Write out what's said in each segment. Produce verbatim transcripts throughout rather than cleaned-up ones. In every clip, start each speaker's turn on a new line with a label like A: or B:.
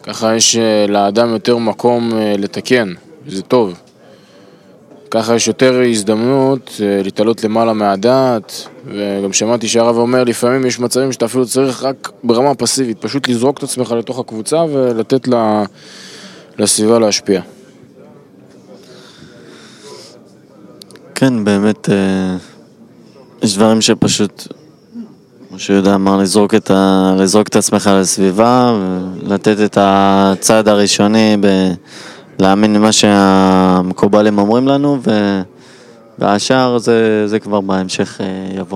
A: ככה יש לאדם יותר מקום לתקן, וזה טוב. ככה יש יותר הזדמנות להתעלות למעלה מהדעת, וגם שמעתי שהרב אומר, לפעמים יש מצבים שאתה אפילו צריך רק ברמה פסיבית, פשוט לזרוק את עצמך לתוך הקבוצה ולתת לה, לסביבה להשפיע.
B: כן, באמת, יש דברים שפשוט, כמו שיודע אמר, לזרוק את, ה... לזרוק את עצמך לסביבה, ולתת את הצעד הראשוני ב... להאמין למה שהמקובלים אומרים לנו, ו... והשאר זה, זה כבר בהמשך יבוא.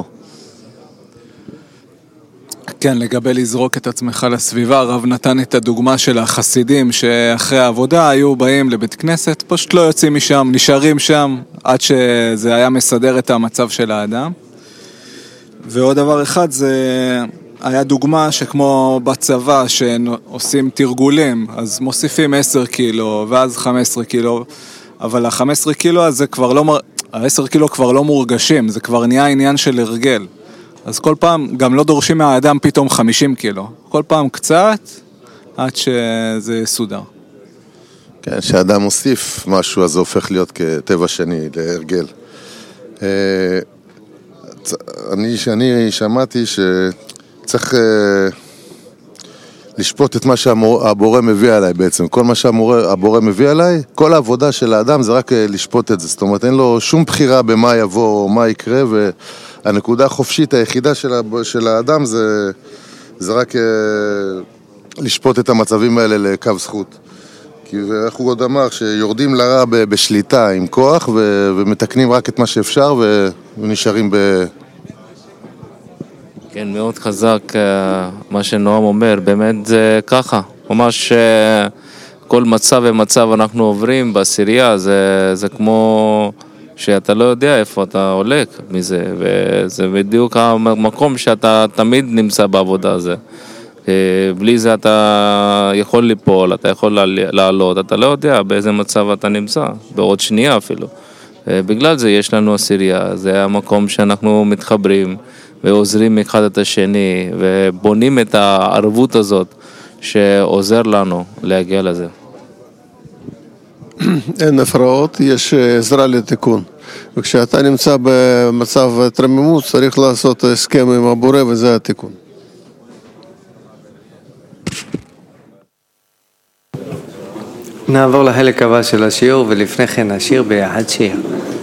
C: כן, לגבי לזרוק את עצמך לסביבה, הרב נתן את הדוגמה של החסידים שאחרי העבודה היו באים לבית כנסת, פשוט לא יוצאים משם, נשארים שם עד שזה היה מסדר את המצב של האדם. ועוד דבר אחד זה היה דוגמה שכמו בצבא שעושים תרגולים, אז מוסיפים עשר קילו ואז חמש עשרה קילו, אבל ה-חמש עשרה קילו הזה כבר לא, ה-עשרה קילו כבר לא מורגשים, זה כבר נהיה עניין של הרגל. אז כל פעם, גם לא דורשים מהאדם פתאום חמישים קילו. כל פעם קצת, עד שזה סודר.
D: כן, כשאדם מוסיף משהו, אז זה הופך להיות כטבע שני, להרגל. אני, שאני שמעתי שצריך לשפוט את מה שהבורא מביא עליי בעצם. כל מה שהבורא מביא עליי, כל העבודה של האדם זה רק לשפוט את זה. זאת אומרת, אין לו שום בחירה במה יבוא או מה יקרה, והנקודה החופשית היחידה של, של האדם זה, זה רק לשפוט את המצבים האלה לקו זכות. כי איך הוא עוד אמר, שיורדים לרע בשליטה עם כוח ו, ומתקנים רק את מה שאפשר ונשארים ב...
E: כן, מאוד חזק מה שנועם אומר, באמת זה ככה, ממש כל מצב ומצב אנחנו עוברים בעשירייה, זה, זה כמו שאתה לא יודע איפה אתה הולך מזה, וזה בדיוק המקום שאתה תמיד נמצא בעבודה הזה. בלי זה אתה יכול ליפול, אתה יכול לעלות, אתה לא יודע באיזה מצב אתה נמצא, בעוד שנייה אפילו. בגלל זה יש לנו עשירייה, זה המקום שאנחנו מתחברים ועוזרים אחד את השני ובונים את הערבות הזאת שעוזר לנו להגיע לזה.
F: אין הפרעות, יש עזרה לתיקון. וכשאתה נמצא במצב תרמימות צריך לעשות הסכם עם הבורא וזה התיקון.
G: נעבור לחלק הבא של השיעור ולפני כן נשיר ביחד שיר.